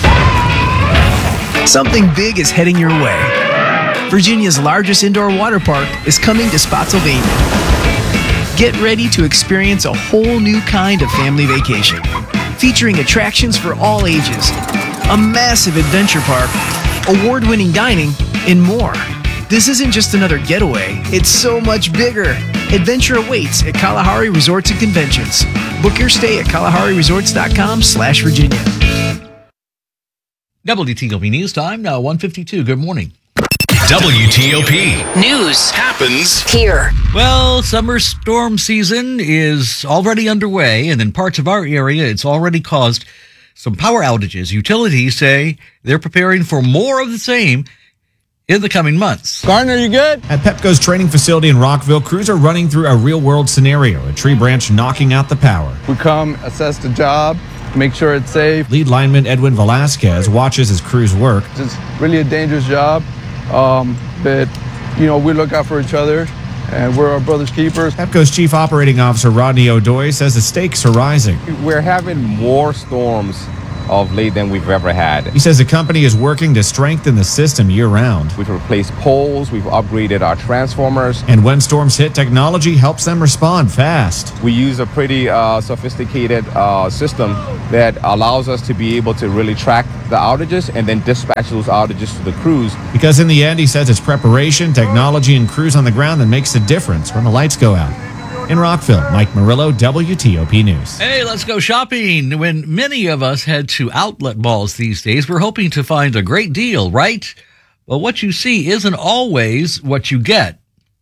Something big is heading your way. Virginia's largest indoor water park is coming to Spotsylvania. Get ready to experience a whole new kind of family vacation, featuring attractions for all ages, a massive adventure park, award-winning dining, and more. This isn't just another getaway, it's so much bigger. Adventure awaits at Kalahari Resorts and Conventions. Book your stay at kalahari resorts dot com slash Virginia. W T O P News Time, now one fifty-two. Good morning. W T O P. News Happens here. Well, summer storm season is already underway, and in parts of our area, it's already caused some power outages. Utilities say they're preparing for more of the same in the coming months. Gardner, you good? At Pepco's training facility in Rockville, crews are running through a real-world scenario, a tree branch knocking out the power. We come, assess the job, make sure it's safe. Lead lineman Edwin Velasquez watches as crews work. It's really a dangerous job, um, but, you know, we look out for each other, and we're our brother's keepers. Pepco's Chief Operating Officer Rodney O'Doy says the stakes are rising. We're having more storms of late than we've ever had. He says the company is working to strengthen the system year-round. We've replaced poles, we've upgraded our transformers. And when storms hit, technology helps them respond fast. We use a pretty uh, sophisticated uh, system that allows us to be able to really track the outages and then dispatch those outages to the crews. Because in the end, he says it's preparation, technology, and crews on the ground that makes the difference when the lights go out. In Rockville, Mike Murillo, W T O P News. Hey, let's go shopping. When many of us head to outlet malls these days, we're hoping to find a great deal, right? But what you see isn't always what you get.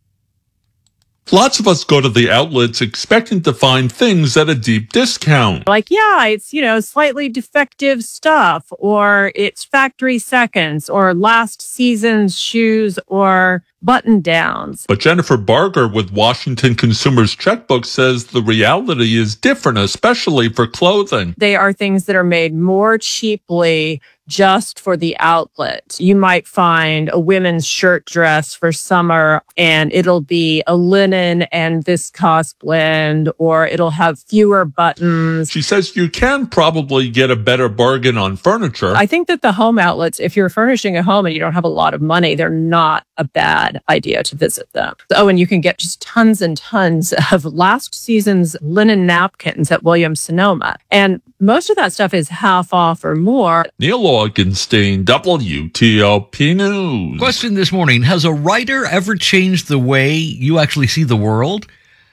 Lots of us go to the outlets expecting to find things at a deep discount. Like, yeah, it's, you know, slightly defective stuff, or it's factory seconds, or last season's shoes, or button downs. But Jennifer Barger with Washington Consumers Checkbook says the reality is different, especially for clothing. They are things that are made more cheaply just for the outlet. You might find a women's shirt dress for summer and it'll be a linen and viscose blend, or it'll have fewer buttons. She says you can probably get a better bargain on furniture. I think that the home outlets, if you're furnishing a home and you don't have a lot of money, they're not a bad idea to visit them. Oh, and you can get just tons and tons of last season's linen napkins at Williams-Sonoma. And most of that stuff is half off or more. Neil Augenstein, W T O P News. Question this morning: has a writer ever changed the way you actually see the world?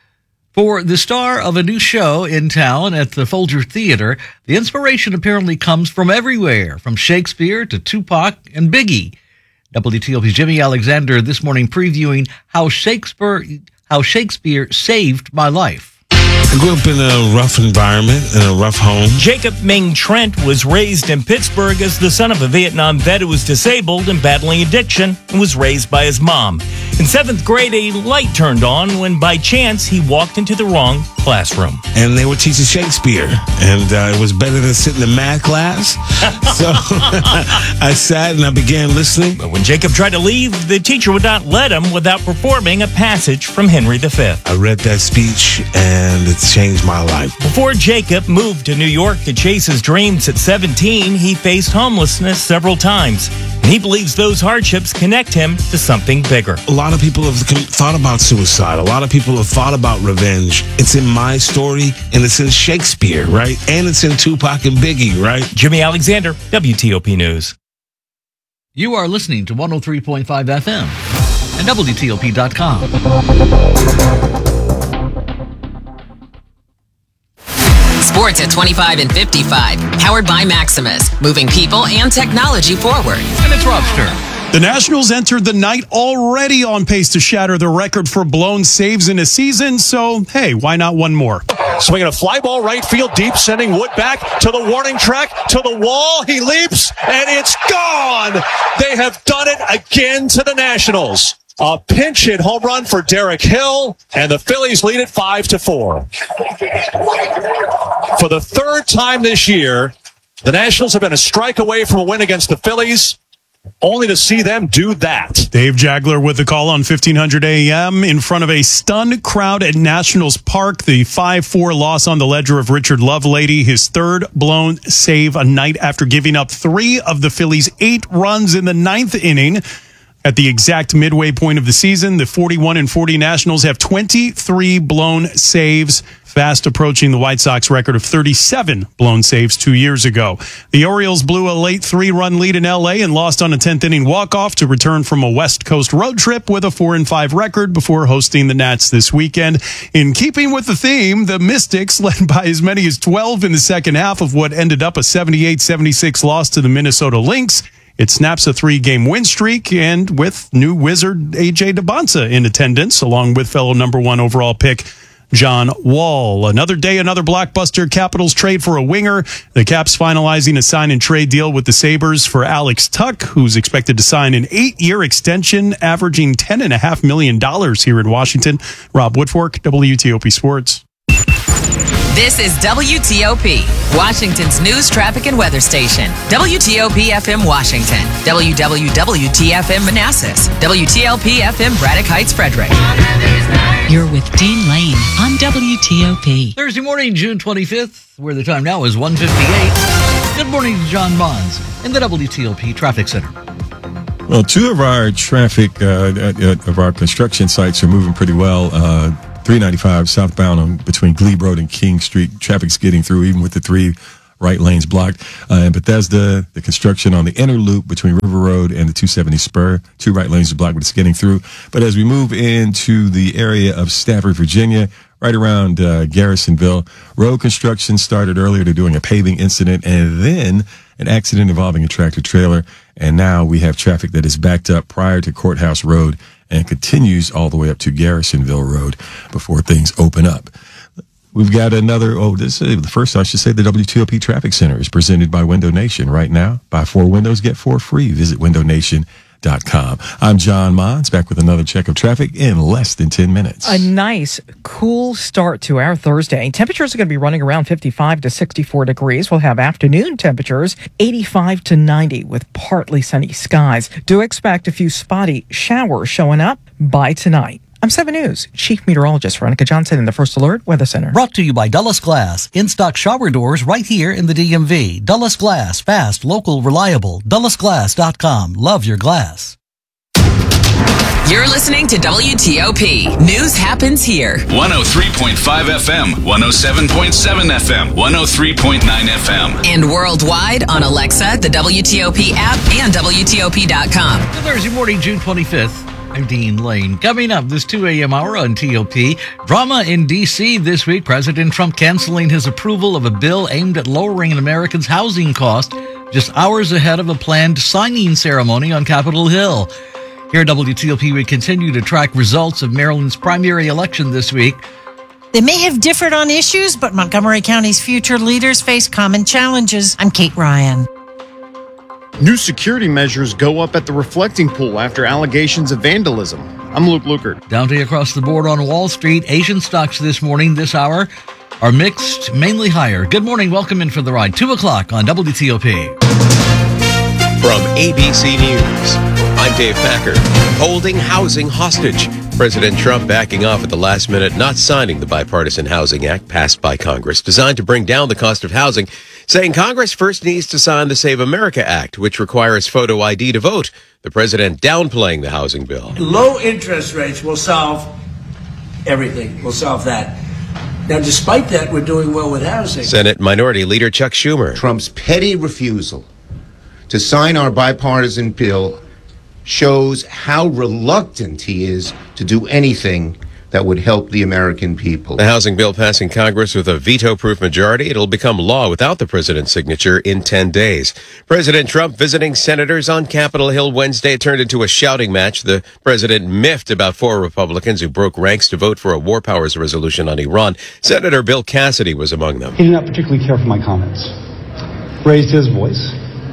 For the star of a new show in town at the Folger Theater, the inspiration apparently comes from everywhere, from Shakespeare to Tupac and Biggie. W T O P's Jimmy Alexander this morning previewing how Shakespeare, how Shakespeare saved my life. I grew up in a rough environment, in a rough home. Jacob Ming Trent was raised in Pittsburgh as the son of a Vietnam vet who was disabled and battling addiction and was raised by his mom. In seventh grade, a light turned on when by chance he walked into the wrong classroom. And they were teaching Shakespeare, and uh, it was better than sitting in math class. So I sat and I began listening. But when Jacob tried to leave, the teacher would not let him without performing a passage from Henry the Fifth. I read that speech, and it changed my life. Before Jacob moved to New York to chase his dreams at seventeen, he faced homelessness several times. And he believes those hardships connect him to something bigger. A lot of people have thought about suicide. A lot of people have thought about revenge. It's in my story, and it's in Shakespeare, right? And it's in Tupac and Biggie, right? Jimmy Alexander, W T O P News. You are listening to one oh three point five F M and W T O P dot com. Sports at twenty-five and fifty-five. Powered by Maximus. Moving people and technology forward. And it's Rob's turn. The Nationals entered the night already on pace to shatter the record for blown saves in a season, so hey, why not one more? Swinging a fly ball right field deep, sending Wood back to the warning track, to the wall. He leaps, and it's gone! They have done it again to the Nationals. A pinch hit home run for Derek Hill, and the Phillies lead it five to four. For the third time this year, the Nationals have been a strike away from a win against the Phillies, only to see them do that. Dave Jagler with the call on fifteen hundred A M in front of a stunned crowd at Nationals Park. The five four loss on the ledger of Richard Lovelady, his third blown save a night after giving up three of the Phillies' eight runs in the ninth inning. At the exact midway point of the season, the forty-one and forty Nationals have twenty-three blown saves, fast approaching the White Sox record of thirty-seven blown saves two years ago. The Orioles blew a late three-run lead in L A and lost on a tenth inning walk-off to return from a West Coast road trip with a four and five record before hosting the Nats this weekend. In keeping with the theme, the Mystics led by as many as twelve in the second half of what ended up a seventy-eight seventy-six loss to the Minnesota Lynx. It snaps a three-game win streak, and with new Wizard A J DeBonsa in attendance, along with fellow number one overall pick John Wall. Another day, another blockbuster Capitals trade for a winger. The Caps finalizing a sign and trade deal with the Sabres for Alex Tuch, who's expected to sign an eight-year extension, averaging ten point five million dollars here in Washington. Rob Woodfork, W T O P Sports. This is W T O P, Washington's news, traffic, and weather station. W T O P F M Washington, W W W T F M Manassas, W T L P F M Braddock Heights, Frederick. You're with Dean Lane on W T O P. Thursday morning, June twenty-fifth, where the time now is one fifty-eight. Good morning to John Bonds in the W T O P Traffic Center. Well, two of our traffic, uh, of our construction sites are moving pretty well. Uh, three ninety-five southbound on, between Glebe Road and King Street. Traffic's getting through even with the three right lanes blocked. Uh, in Bethesda, the construction on the inner loop between River Road and the two seventy spur, two right lanes are blocked, but it's getting through. But as we move into the area of Stafford, Virginia, right around uh, Garrisonville, road construction started earlier. They're doing a paving incident and then an accident involving a tractor trailer. And now we have traffic that is backed up prior to Courthouse Road and continues all the way up to Garrisonville Road before things open up. We've got another, oh, this is the first, I should say, the W T O P Traffic Center is presented by Window Nation. Right now, buy four windows, get four free. Visit window nation dot com. I'm John Mons, back with another check of traffic in less than ten minutes. A nice, cool start to our Thursday. Temperatures are going to be running around fifty-five to sixty-four degrees. We'll have afternoon temperatures eighty-five to ninety with partly sunny skies. Do expect a few spotty showers showing up by tonight. I'm seven News Chief Meteorologist Veronica Johnson in the First Alert Weather Center. Brought to you by Dulles Glass. In-stock shower doors right here in the D M V. Dulles Glass. Fast, local, reliable. Dulles Glass dot com. Love your glass. You're listening to W T O P. News happens here. one oh three point five F M, one oh seven point seven F M, one oh three point nine F M. And worldwide on Alexa, the W T O P app, and W T O P dot com. Thursday morning, June twenty-fifth. I'm Dean Lane. Coming up this two a.m. hour on T O P, drama in D C this week. President Trump canceling his approval of a bill aimed at lowering an American's housing cost just hours ahead of a planned signing ceremony on Capitol Hill. Here at W T O P, we continue to track results of Maryland's primary election this week. They may have differed on issues, but Montgomery County's future leaders face common challenges. I'm Kate Ryan. New security measures go up at the reflecting pool after allegations of vandalism. I'm Luke Lukert. Down to across the board on Wall Street, Asian stocks this morning, this hour, are mixed, mainly higher. Good morning. Welcome in for the ride. two o'clock on W T O P. From A B C News, I'm Dave Packer. Holding housing hostage. President Trump backing off at the last minute, not signing the Bipartisan Housing Act passed by Congress, designed to bring down the cost of housing, saying Congress first needs to sign the Save America Act, which requires photo I D to vote. The president downplaying the housing bill. Low interest rates will solve everything. We'll solve that. Now, despite that, we're doing well with housing. Senate Minority Leader Chuck Schumer. Trump's petty refusal to sign our bipartisan bill shows how reluctant he is to do anything that would help the American people. The housing bill passing Congress with a veto-proof majority. It'll become law without the president's signature in ten days. President Trump visiting senators on Capitol Hill Wednesday. It turned into a shouting match. The president miffed about four Republicans who broke ranks to vote for a war powers resolution on Iran. Senator Bill Cassidy was among them. He did not particularly care for my comments. Raised his voice.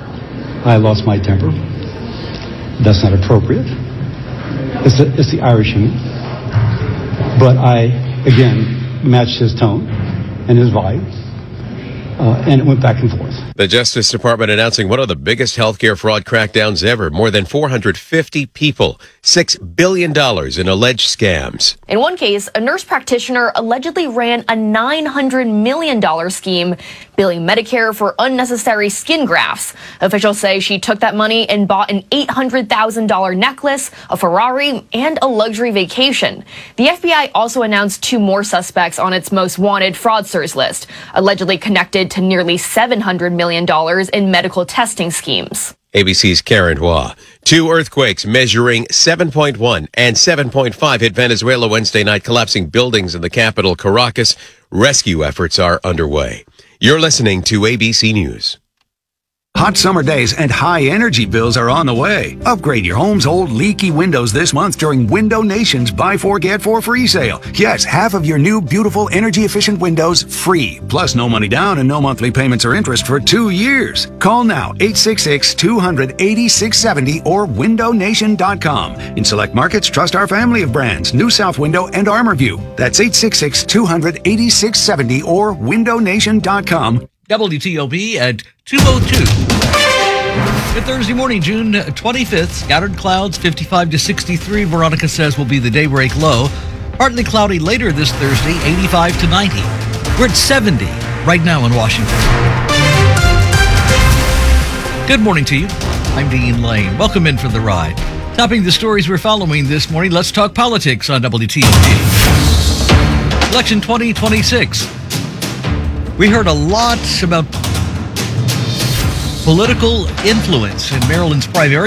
I lost my temper. That's not appropriate. It's the, it's the Irish in me. But I, again, matched his tone and his vibe, uh, and it went back and forth. The Justice Department announcing one of the biggest healthcare fraud crackdowns ever. More than four hundred fifty people, six billion dollars in alleged scams. In one case, a nurse practitioner allegedly ran a nine hundred million dollars scheme, billing Medicare for unnecessary skin grafts. Officials say she took that money and bought an eight hundred thousand dollars necklace, a Ferrari, and a luxury vacation. The F B I also announced two more suspects on its most wanted fraudsters list, allegedly connected to nearly seven hundred million dollars in medical testing schemes. A B C's Karen Hua. Two earthquakes measuring seven point one and seven point five hit Venezuela Wednesday night, collapsing buildings in the capital, Caracas. Rescue efforts are underway. You're listening to A B C News. Hot summer days and high energy bills are on the way. Upgrade your home's old leaky windows this month during Window Nation's Buy Four Get Four free sale. Yes, half of your new beautiful energy efficient windows free. Plus no money down and no monthly payments or interest for two years. Call now eight six six, two hundred, eighty-six seventy or window nation dot com. In select markets, trust our family of brands, New South Window and ArmorView. That's eight six six, two hundred, eighty-six seventy or window nation dot com. W T O P at two oh two. Good Thursday morning, June twenty-fifth. Scattered clouds, fifty-five to sixty-three. Veronica says will be the daybreak low. Partly cloudy later this Thursday, eighty-five to ninety. We're at seventy right now in Washington. Good morning to you. I'm Dean Lane. Welcome in for the ride. Topping the stories we're following this morning, let's talk politics on W T O P. Election twenty twenty-six. We heard a lot about political influence in Maryland's primary.